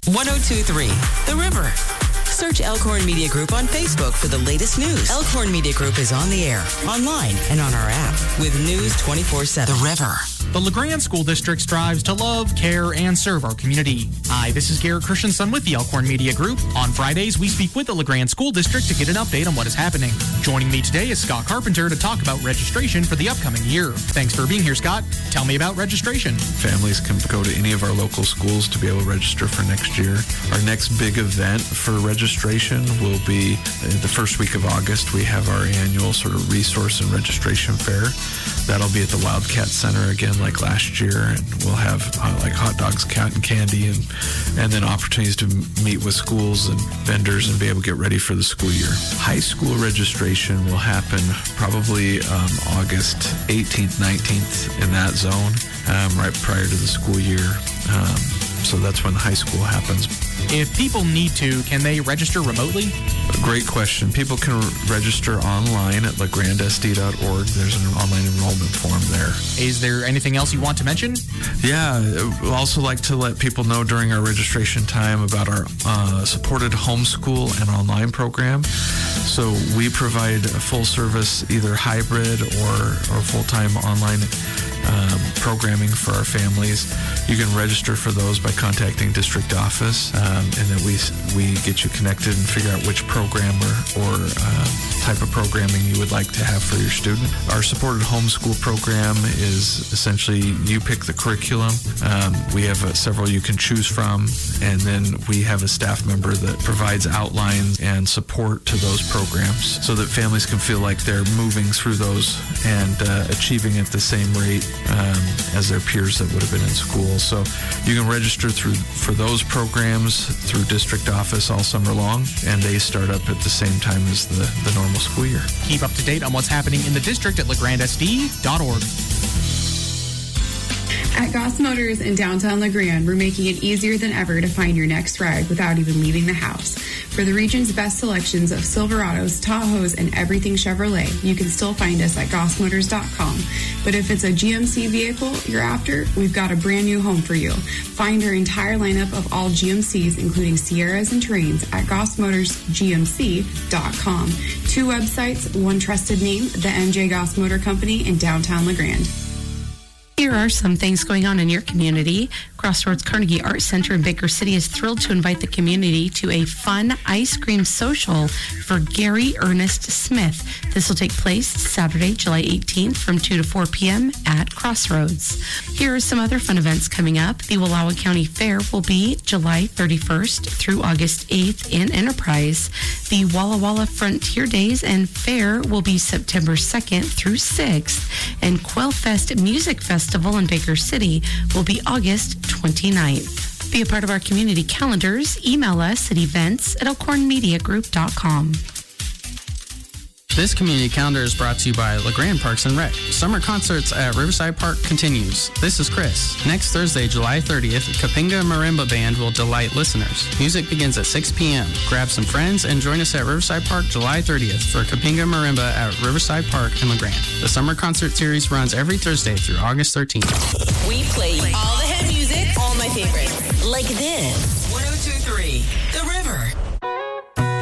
102.3 The River. Search Elkhorn Media Group on Facebook for the latest news. Elkhorn Media Group is on the air, online, and on our app with news 24/7. The River. The LeGrand School District strives to love, care, and serve our community. Hi, this is Garrett Christensen with the Elkhorn Media Group. On Fridays, we speak with the LeGrand School District to get an update on what is happening. Joining me today is Scott Carpenter to talk about registration for the upcoming year. Thanks for being here, Scott. Tell me about registration. Families can go to any of our local schools to be able to register for next year. Our next big event for registration will be the first week of August. We have our annual sort of resource and registration fair. That'll be at the Wildcat Center again like last year, and we'll have like hot dogs, cotton candy, and then opportunities to meet with schools and vendors and be able to get ready for the school year. High school registration will happen probably August 18th, 19th, in that zone, right prior to the school year. So that's when high school happens. If people need to, can they register remotely? Great question. People can register online at legrandsd.org. There's an online enrollment form there. Is there anything else you want to mention? Yeah, we'd also like to let people know during our registration time about our supported homeschool and online program. So we provide a full service, either hybrid or full-time online programming for our families. You can register for those by contacting district office, and then we get you connected and figure out which program or type of programming you would like to have for your student. Our supported homeschool program is essentially you pick the curriculum. We have several you can choose from, and then we have a staff member that provides outlines and support to those programs so that families can feel like they're moving through those and achieving at the same rate as their peers that would have been in school. So you can register for those programs through district office all summer long, and they start up at the same time as the normal school year. Keep up to date on what's happening in the district at legrandsd.org. At Goss Motors in downtown LeGrand, we're making it easier than ever to find your next ride without even leaving the house. For the region's best selections of Silverados, Tahoes, and everything Chevrolet, you can still find us at gossmotors.com. But if it's a GMC vehicle you're after, we've got a brand new home for you. Find our entire lineup of all GMCs, including Sierras and Terrains, at gossmotorsgmc.com. 2 websites, 1 trusted name, the MJ Goss Motor Company in downtown LeGrand. Here are some things going on in your community. Crossroads Carnegie Art Center in Baker City is thrilled to invite the community to a fun ice cream social for Gary Ernest Smith. This will take place Saturday, July 18th from 2 to 4 p.m. at Crossroads. Here are some other fun events coming up. The Wallowa County Fair will be July 31st through August 8th in Enterprise. The Walla Walla Frontier Days and Fair will be September 2nd through 6th. And Quailfest Music Festival in Baker City will be August 29th. Be a part of our community calendars. Email us at events@elkhornmediagroup.com. This community calendar is brought to you by LeGrand Parks and Rec. Summer concerts at Riverside Park continues. This is Chris. Next Thursday, July 30th, Kapinga Marimba Band will delight listeners. Music begins at 6 p.m. Grab some friends and join us at Riverside Park July 30th for Kapinga Marimba at Riverside Park in LeGrand. The summer concert series runs every Thursday through August 13th. We play all the hit music, all my favorites, like this.